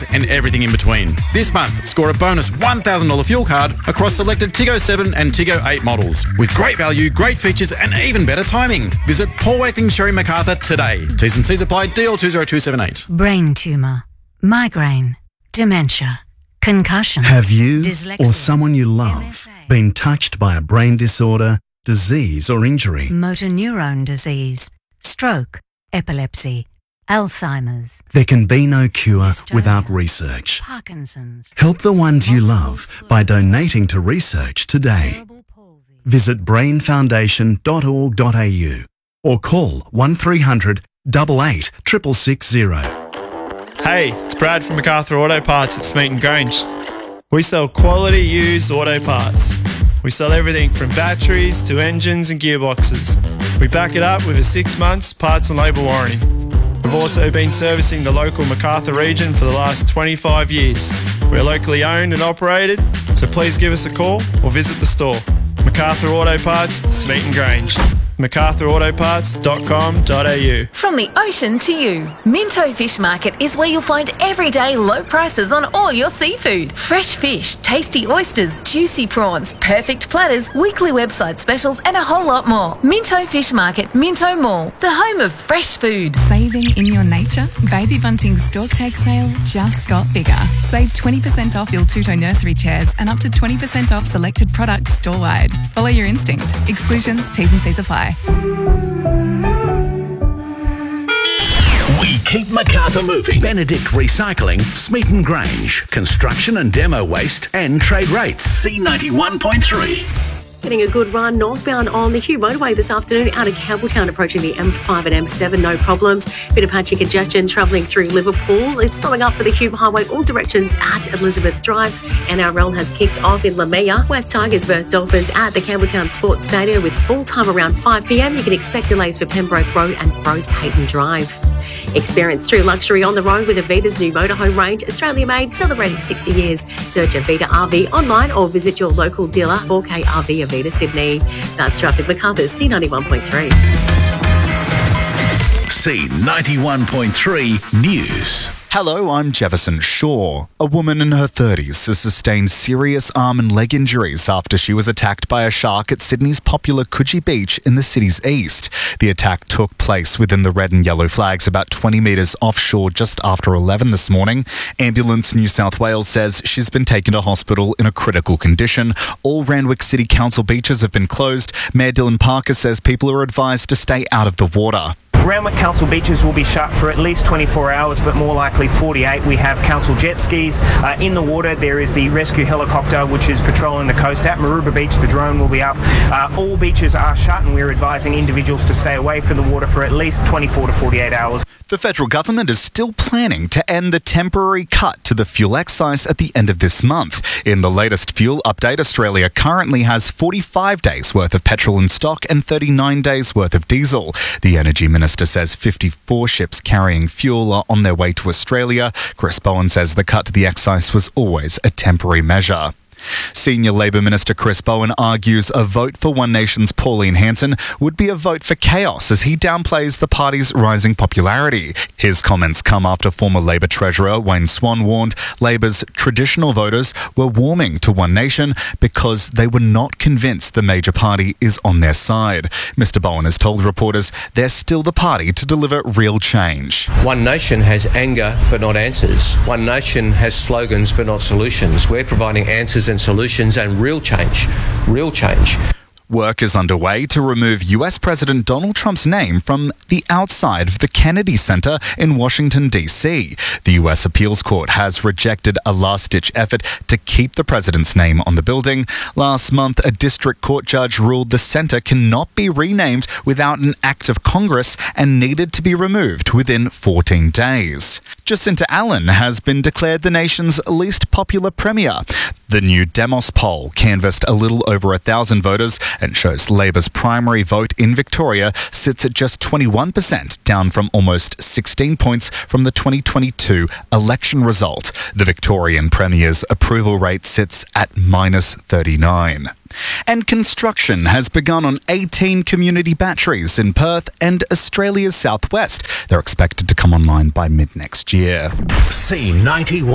and everything in between. This month, score a bonus $1,000 fuel card across selected Tiggo 7 and Tiggo 8 models. With great value, great features and even better timing. Visit Paul Waithing Sherry Macarthur today. T's and C's apply. DL 20278. Brain tumour, migraine, dementia, concussion. Have you dyslexia, or someone you love MSA, been touched by a brain disorder, disease or injury? motor neurone disease, stroke, epilepsy, Alzheimer's, There can be no cure Dystonia, without research. Parkinson's, Help the ones you love by donating to research today. cerebral palsy. Visit brainfoundation.org.au or call 1300 88 660. Hey, it's Brad from MacArthur Auto Parts at Smeaton Grange. We sell quality used auto parts. We sell everything from batteries to engines and gearboxes. We back it up with a 6 months parts and labour warranty. We've also been servicing the local MacArthur region for the last 25 years. We're locally owned and operated, so please give us a call or visit the store. MacArthur Auto Parts, Smeaton Grange. MacArthurAutoparts.com.au. From the ocean to you, Minto Fish Market is where you'll find everyday low prices on all your seafood. Fresh fish, tasty oysters, juicy prawns, perfect platters, weekly website specials and a whole lot more. Minto Fish Market, Minto Mall, the home of fresh food. Saving in your nature? Baby Bunting's Stork Take sale just got bigger. Save 20% off Il Tuto nursery chairs and up to 20% off selected products store-wide. Follow your instinct. Exclusions, T's and C's apply. We keep MacArthur moving. Benedict Recycling, Smeaton Grange, construction and demo waste and trade rates. C91.3. Getting a good run northbound on the Hugh Motorway this afternoon out of Campbelltown, approaching the M5 and M7, no problems. Bit of patchy congestion travelling through Liverpool. It's slowing up for the Hugh Highway, all directions at Elizabeth Drive. NRL has kicked off in Lamea. West Tigers vs Dolphins at the Campbelltown Sports Stadium with full time around 5 p.m. You can expect delays for Pembroke Road and Rose Payton Drive. Experience true luxury on the road with Avita's new motorhome range, Australia made, celebrating 60 years. Search Avita RV online or visit your local dealer, 4K RV Avita Sydney. That's traffic. MacArthur's C91.3. C91.3 News. Hello, I'm Jefferson Shaw. A woman in her 30s has sustained serious arm and leg injuries after she was attacked by a shark at Sydney's popular Coogee Beach in the city's east. The attack took place within the red and yellow flags about 20 metres offshore just after 11 this morning. Ambulance New South Wales says she's been taken to hospital in a critical condition. All Randwick City Council beaches have been closed. Mayor Dylan Parker says people are advised to stay out of the water. Randwick Council beaches will be shut for at least 24 hours, but more likely 48. We have council jet skis in the water. There is the rescue helicopter, which is patrolling the coast at Maroubra Beach. The drone will be up. All beaches are shut, and we're advising individuals to stay away from the water for at least 24 to 48 hours. The federal government is still planning to end the temporary cut to the fuel excise at the end of this month. In the latest fuel update, Australia currently has 45 days worth of petrol in stock and 39 days worth of diesel. The Energy Minister says 54 ships carrying fuel are on their way to Australia. Chris Bowen says the cut to the excise was always a temporary measure. Senior Labor Minister Chris Bowen argues a vote for One Nation's Pauline Hanson would be a vote for chaos as he downplays the party's rising popularity. His comments come after former Labor Treasurer Wayne Swan warned Labor's traditional voters were warming to One Nation because they were not convinced the major party is on their side. Mr Bowen has told reporters they're still the party to deliver real change. One Nation has anger but not answers. One Nation has slogans but not solutions. We're providing answers and solutions and real change. Real change. Work is underway to remove US President Donald Trump's name from the outside of the Kennedy Center in Washington, D.C. The US Appeals Court has rejected a last-ditch effort to keep the president's name on the building. Last month, a district court judge ruled the center cannot be renamed without an act of Congress and needed to be removed within 14 days. Jacinta Allen has been declared the nation's least popular premier. The new Demos poll canvassed a little over 1,000 voters and shows Labor's primary vote in Victoria sits at just 21%, down from almost 16 points from the 2022 election result. The Victorian Premier's approval rate sits at -39. And construction has begun on 18 community batteries in Perth and Australia's southwest. They're expected to come online by mid-next year. C91.